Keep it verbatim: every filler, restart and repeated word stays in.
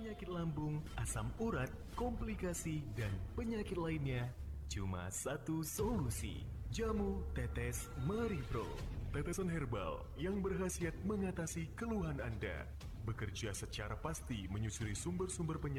penyakit lambung, asam urat, komplikasi, dan penyakit lainnya, cuma satu solusi. Jamu Tetes Maripro. Tetesan herbal yang berkhasiat mengatasi keluhan Anda. Bekerja secara pasti menyusuri sumber-sumber penyakit